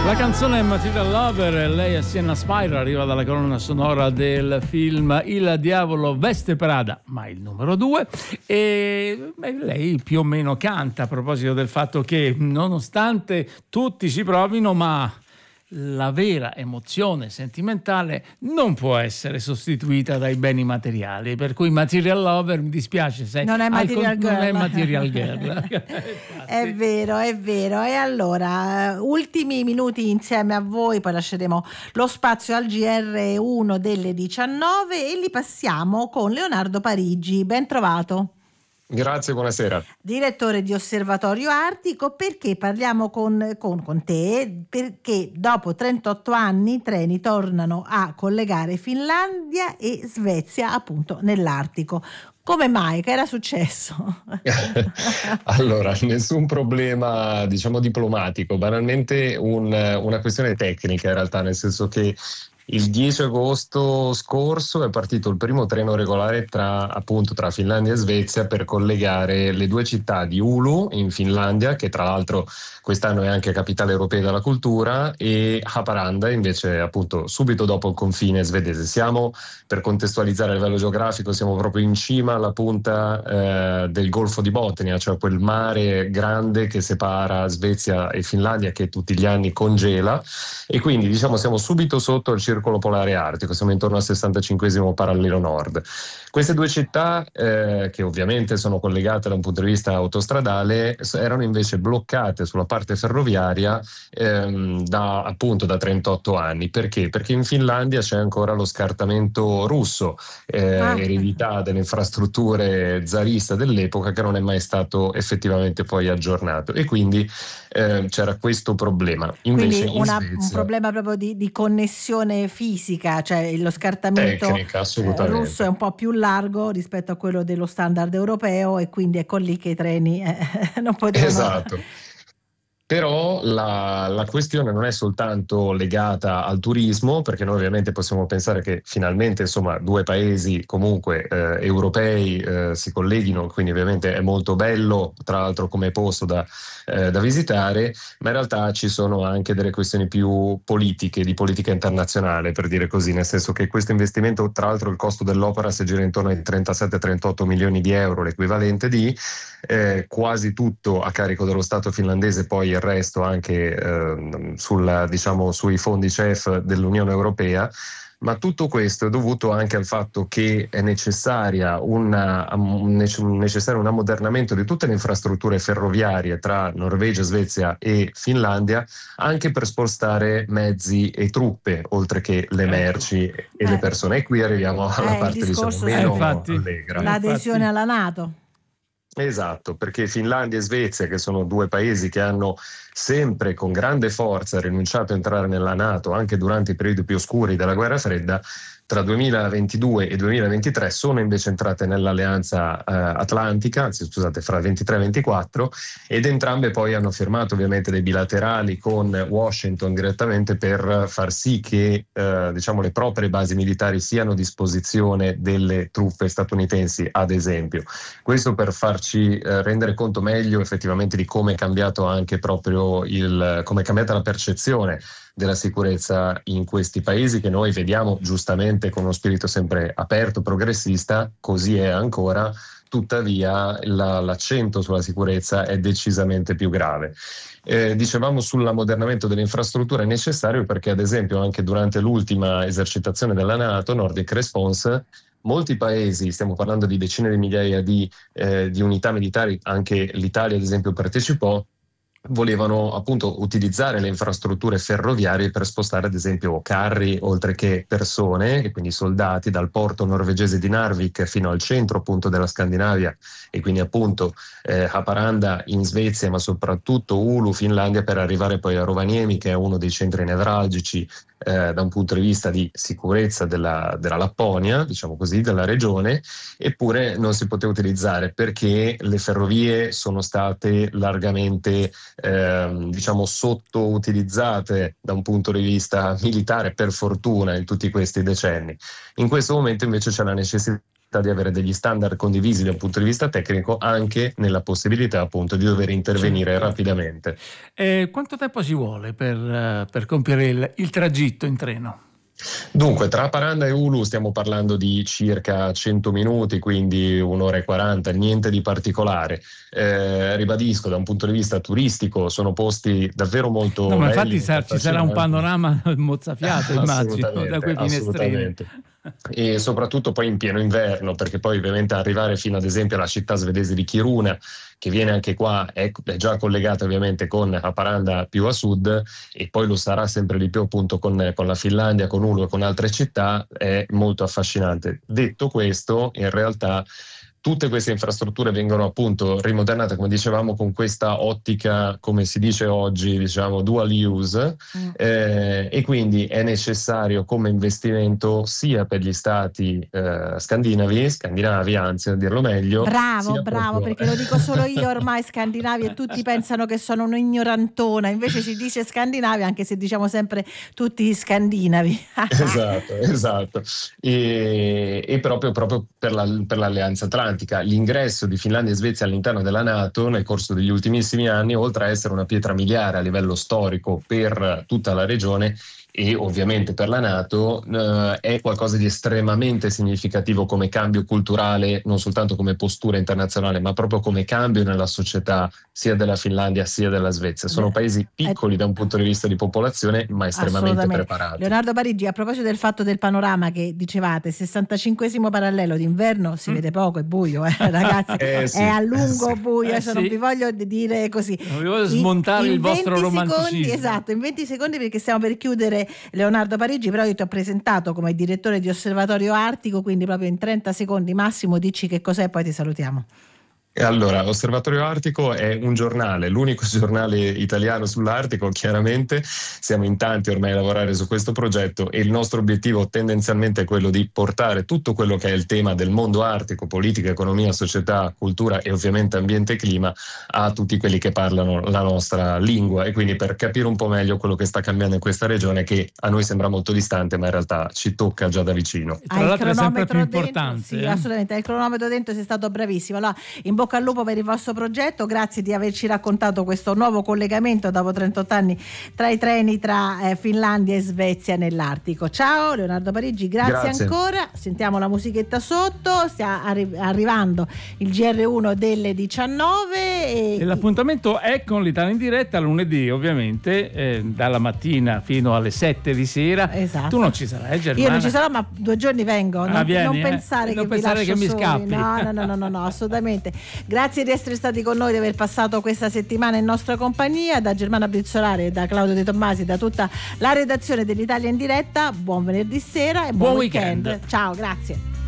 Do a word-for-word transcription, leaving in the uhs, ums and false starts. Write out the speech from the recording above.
La canzone è Matilda Lover, lei è Sienna Spire, arriva dalla colonna sonora del film Il diavolo veste Prada, ma il numero due, e beh, lei più o meno canta a proposito del fatto che nonostante tutti ci provino, ma la vera emozione sentimentale non può essere sostituita dai beni materiali, per cui Material Lover, mi dispiace se non è Material con... Girl, non è Material Girl. È vero, è vero. E allora ultimi minuti insieme a voi, poi lasceremo lo spazio al G R uno delle diciannove e li passiamo con Leonardo Parigi. Ben trovato. Grazie, buonasera. Direttore di Osservatorio Artico, perché parliamo con, con, con te? Perché dopo trentotto anni i treni tornano a collegare Finlandia e Svezia appunto nell'Artico. Come mai? Che era successo? Allora, nessun problema, diciamo, diplomatico, banalmente un, una questione tecnica in realtà, nel senso che il dieci agosto scorso è partito il primo treno regolare tra, appunto, tra Finlandia e Svezia per collegare le due città di Oulu in Finlandia, che tra l'altro quest'anno è anche capitale europea della cultura, e Haparanda invece appunto subito dopo il confine svedese. Siamo, per contestualizzare a livello geografico, siamo proprio in cima alla punta eh, del Golfo di Botnia, cioè quel mare grande che separa Svezia e Finlandia, che tutti gli anni congela, e quindi diciamo siamo subito sotto il circolo polare artico, siamo intorno al sessantacinquesimo parallelo nord. Queste due città, eh, che ovviamente sono collegate da un punto di vista autostradale, erano invece bloccate sulla parte ferroviaria ehm, da appunto da trentotto anni. Perché? Perché in Finlandia c'è ancora lo scartamento russo, eh, Ah. eredità delle infrastrutture zariste dell'epoca, che non è mai stato effettivamente poi aggiornato, e quindi eh, c'era questo problema. Invece Quindi in una, Svezia, un problema proprio di, di connessione fisica, cioè lo scartamento tecnica, eh, assolutamente. russo è un po' più largo rispetto a quello dello standard europeo, e quindi ecco lì che i treni eh, non potevano... Esatto. Però la, la questione non è soltanto legata al turismo, perché noi ovviamente possiamo pensare che finalmente insomma due paesi comunque eh, europei eh, si colleghino, quindi ovviamente è molto bello, tra l'altro come posto da, eh, da visitare, ma in realtà ci sono anche delle questioni più politiche, di politica internazionale, per dire così, nel senso che questo investimento, tra l'altro il costo dell'opera si gira intorno ai trentasette trentotto milioni di euro, l'equivalente di eh, quasi tutto a carico dello Stato finlandese, poi il resto anche eh, sul, diciamo, sui fondi C E F dell'Unione Europea. Ma tutto questo è dovuto anche al fatto che è necessaria una, un necessario un ammodernamento di tutte le infrastrutture ferroviarie tra Norvegia, Svezia e Finlandia, anche per spostare mezzi e truppe, oltre che le merci e Eh. le persone. E qui arriviamo alla Eh, il parte diciamo discorso meno Eh, infatti. allegra. l'adesione alla NATO. Esatto, perché Finlandia e Svezia, che sono due paesi che hanno sempre con grande forza rinunciato a entrare nella NATO anche durante i periodi più oscuri della guerra fredda, tra duemilaventidue e duemilaventitré sono invece entrate nell'alleanza eh, atlantica, anzi scusate, fra ventitré e ventiquattro, ed entrambe poi hanno firmato ovviamente dei bilaterali con Washington direttamente per far sì che eh, diciamo le proprie basi militari siano a disposizione delle truppe statunitensi, ad esempio. Questo per farci eh, rendere conto meglio effettivamente di come è cambiato anche proprio il, come è cambiata la percezione della sicurezza in questi paesi, che noi vediamo giustamente con uno spirito sempre aperto, progressista, così è ancora, tuttavia la, l'accento sulla sicurezza è decisamente più grave. Eh, dicevamo sull'ammodernamento delle infrastrutture è necessario perché, ad esempio, anche durante l'ultima esercitazione della NATO, Nordic Response, molti paesi, stiamo parlando di decine di migliaia di, eh, di unità militari, anche l'Italia ad esempio partecipò, volevano appunto utilizzare le infrastrutture ferroviarie per spostare ad esempio carri oltre che persone, e quindi soldati, dal porto norvegese di Narvik fino al centro appunto della Scandinavia, e quindi appunto eh, Haparanda in Svezia, ma soprattutto Oulu, Finlandia, per arrivare poi a Rovaniemi, che è uno dei centri nevralgici eh, da un punto di vista di sicurezza della, della Lapponia, diciamo così, della regione. Eppure non si poteva utilizzare perché le ferrovie sono state largamente eh, diciamo sottoutilizzate da un punto di vista militare, per fortuna, in tutti questi decenni. In questo momento invece c'è la necessità di avere degli standard condivisi dal punto di vista tecnico, anche nella possibilità appunto di dover intervenire certo. rapidamente. Eh, quanto tempo ci vuole per, uh, per compiere il, il tragitto in treno? Dunque, tra Haparanda e Oulu stiamo parlando di circa cento minuti, quindi un'ora e quaranta, niente di particolare. Eh, ribadisco, da un punto di vista turistico sono posti davvero molto no, ma belli. Infatti ci sarà un panorama mozzafiato, immagino, da quei finestrini. E soprattutto poi in pieno inverno, perché poi ovviamente arrivare fino ad esempio alla città svedese di Kiruna, che viene anche qua, è, è già collegata ovviamente con Haparanda più a sud, e poi lo sarà sempre di più appunto con, con la Finlandia, con Oulu e con altre città, è molto affascinante. Detto questo, in realtà tutte queste infrastrutture vengono appunto rimodernate, come dicevamo, con questa ottica, come si dice oggi, diciamo dual use, mm. eh, e quindi è necessario come investimento sia per gli stati eh, scandinavi, scandinavi anzi a dirlo meglio. Bravo, bravo, proprio... perché lo dico solo io ormai scandinavi e tutti pensano che sono un'ignorantona, invece si dice scandinavi anche se diciamo sempre tutti scandinavi. esatto, esatto. E, e proprio, proprio per, la, per l'Alleanza Atlantica. L'ingresso di Finlandia e Svezia all'interno della NATO nel corso degli ultimissimi anni, oltre a essere una pietra miliare a livello storico per tutta la regione e ovviamente per la NATO, eh, è qualcosa di estremamente significativo come cambio culturale, non soltanto come postura internazionale, ma proprio come cambio nella società sia della Finlandia sia della Svezia. Sono Beh, paesi piccoli eh, da un punto di vista di popolazione, ma estremamente preparati. Leonardo Parigi, a proposito del fatto del panorama che dicevate, sessantacinquesimo parallelo d'inverno, si mm. vede poco, è buio, eh, ragazzi, eh, sì, è a lungo eh, sì. buio, eh, sì. non vi voglio dire così. Non vi voglio smontare in, il vostro romanticismo. Secondi, esatto, in venti secondi perché stiamo per chiudere Leonardo Parigi, però io ti ho presentato come direttore di Osservatorio Artico, quindi proprio in trenta secondi massimo dici che cos'è e poi ti salutiamo. E allora, Osservatorio Artico è un giornale, l'unico giornale italiano sull'Artico, chiaramente siamo in tanti ormai a lavorare su questo progetto e il nostro obiettivo tendenzialmente è quello di portare tutto quello che è il tema del mondo artico, politica, economia, società, cultura e ovviamente ambiente e clima a tutti quelli che parlano la nostra lingua, e quindi per capire un po' meglio quello che sta cambiando in questa regione che a noi sembra molto distante ma in realtà ci tocca già da vicino. E tra l'altro è sempre più dentro, importante. Sì, eh? assolutamente, hai il cronometro dentro, sei stato bravissimo. Allora, in bocca al lupo per il vostro progetto, grazie di averci raccontato questo nuovo collegamento dopo trentotto anni tra i treni tra eh, Finlandia e Svezia nell'Artico. Ciao Leonardo Parigi, grazie, grazie ancora. Sentiamo la musichetta sotto, sta arri- arrivando il G R uno delle diciannove e, e l'appuntamento è con l'Italia in diretta lunedì ovviamente eh, dalla mattina fino alle sette di sera. Esatto. Tu non ci sarai, Germana? Io non ci sarò, ma due giorni vengo. Non, ah, vieni, non eh? pensare non che pensare vi che mi soli. scappi. No, no, no, no, no, no, assolutamente. Grazie di essere stati con noi, di aver passato questa settimana in nostra compagnia. Da Germana Brizzolari, da Claudio De Tommasi, da tutta la redazione dell'Italia in diretta, buon venerdì sera e buon, buon weekend. weekend. Ciao, grazie.